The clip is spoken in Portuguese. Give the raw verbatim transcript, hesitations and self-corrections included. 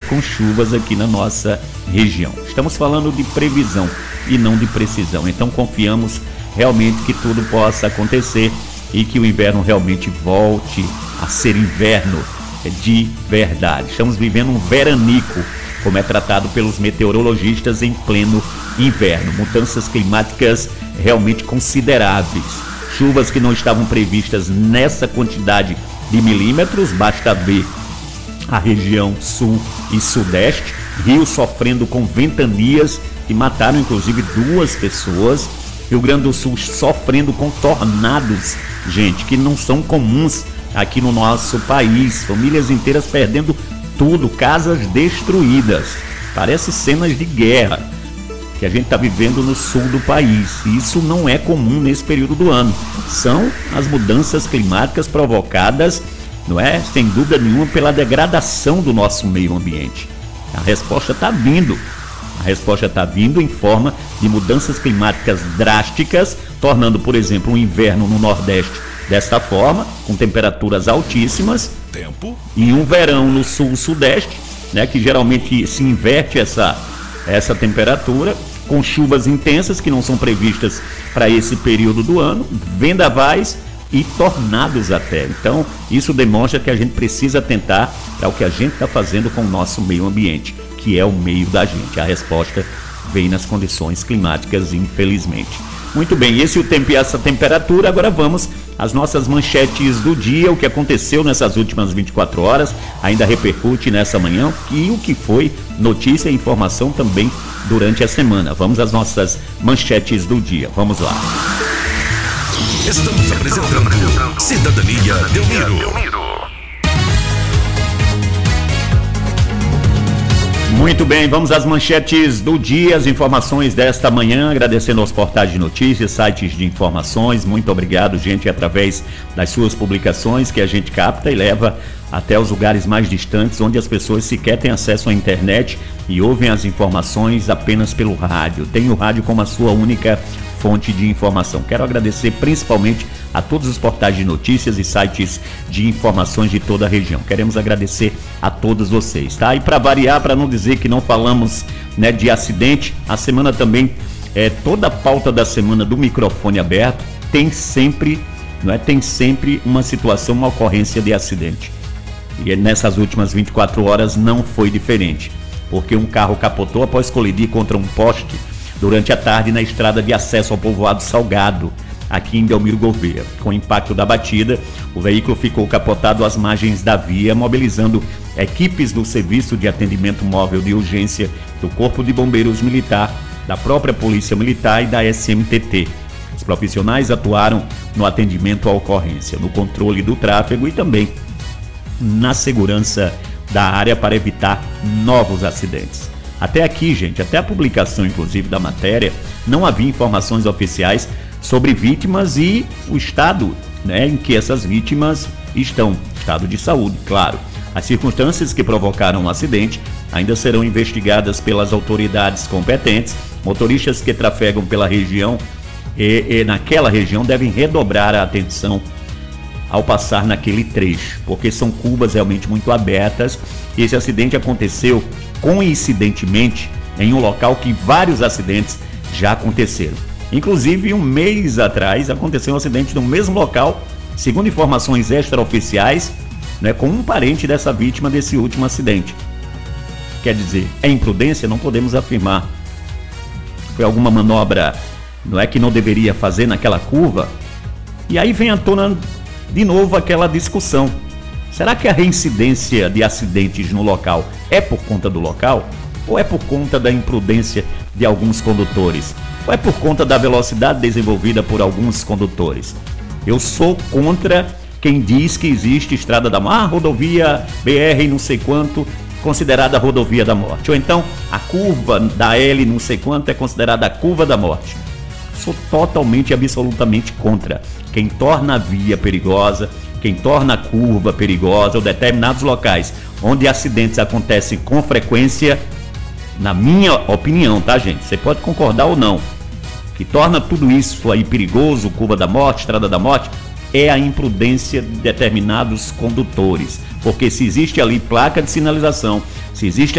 com chuvas aqui na nossa região. Estamos falando de previsão e não de precisão, então confiamos realmente que tudo possa acontecer e que o inverno realmente volte a ser inverno de verdade. Estamos vivendo um veranico, como é tratado pelos meteorologistas, em pleno inverno. Mudanças climáticas realmente consideráveis. Chuvas que não estavam previstas nessa quantidade de milímetros, basta ver a região sul e sudeste, Rio sofrendo com ventanias que mataram inclusive duas pessoas, Rio Grande do Sul sofrendo com tornados, gente, que não são comuns aqui no nosso país, famílias inteiras perdendo tudo, casas destruídas, parece cenas de guerra que a gente está vivendo no sul do país. E isso não é comum nesse período do ano, são as mudanças climáticas provocadas, não é, sem dúvida nenhuma, pela degradação do nosso meio ambiente. A resposta está vindo, a resposta está vindo em forma de mudanças climáticas drásticas, tornando, por exemplo, um inverno no Nordeste desta forma, com temperaturas altíssimas, Tempo. e um verão no sul e sudeste, né, que geralmente se inverte essa, essa temperatura, com chuvas intensas que não são previstas para esse período do ano, vendavais e tornados até. Então, isso demonstra que a gente precisa atentar para o que a gente está fazendo com o nosso meio ambiente, que é o meio da gente. A resposta vem nas condições climáticas, infelizmente. Muito bem, esse é o tempo e essa temperatura. Agora vamos às nossas manchetes do dia. O que aconteceu nessas últimas vinte e quatro horas ainda repercute nessa manhã, e o que foi notícia e informação também durante a semana. Vamos às nossas manchetes do dia. Vamos lá. Estamos apresentando Cidadania Delmiro. Muito bem, vamos às manchetes do dia, as informações desta manhã, agradecendo aos portais de notícias, sites de informações. Muito obrigado, gente, através das suas publicações que a gente capta e leva até os lugares mais distantes, onde as pessoas sequer têm acesso à internet e ouvem as informações apenas pelo rádio. Tem o rádio como a sua única fonte de informação. Quero agradecer principalmente a todos os portais de notícias e sites de informações de toda a região. Queremos agradecer a todos vocês, tá? E para variar, para não dizer que não falamos, né, de acidente, a semana também, é, toda a pauta da semana do microfone aberto tem sempre, não é, tem sempre uma situação, uma ocorrência de acidente. E nessas últimas vinte e quatro horas não foi diferente, porque um carro capotou após colidir contra um poste durante a tarde na estrada de acesso ao povoado Salgado, aqui em Delmiro Gouveia. Com o impacto da batida, o veículo ficou capotado às margens da via, mobilizando equipes do Serviço de Atendimento Móvel de Urgência do Corpo de Bombeiros Militar, da própria Polícia Militar e da S M T T. Os profissionais atuaram no atendimento à ocorrência, no controle do tráfego e também na segurança da área para evitar novos acidentes. Até aqui, gente, até a publicação, inclusive, da matéria, não havia informações oficiais sobre vítimas e o estado, né, em que essas vítimas estão, estado de saúde, claro. As circunstâncias que provocaram o acidente ainda serão investigadas pelas autoridades competentes. Motoristas que trafegam pela região e, e naquela região devem redobrar a atenção ao passar naquele trecho, porque são curvas realmente muito abertas. Esse acidente aconteceu coincidentemente em um local que vários acidentes já aconteceram. Inclusive, um mês atrás aconteceu um acidente no mesmo local, segundo informações extraoficiais, né, com um parente dessa vítima desse último acidente. Quer dizer, é imprudência? Não podemos afirmar. Foi alguma manobra, não é, que não deveria fazer naquela curva? E aí vem à tona de novo aquela discussão. Será que a reincidência de acidentes no local é por conta do local? Ou é por conta da imprudência de alguns condutores? Ou é por conta da velocidade desenvolvida por alguns condutores? Eu sou contra quem diz que existe estrada da ah, rodovia B R não sei quanto, considerada a rodovia da morte. Ou então a curva da L não sei quanto é considerada a curva da morte. Sou totalmente e absolutamente contra. Quem torna a via perigosa, quem torna a curva perigosa ou determinados locais onde acidentes acontecem com frequência, na minha opinião, tá, gente? Você pode concordar ou não, que torna tudo isso aí perigoso, curva da morte, estrada da morte, é a imprudência de determinados condutores. Porque se existe ali placa de sinalização, se existe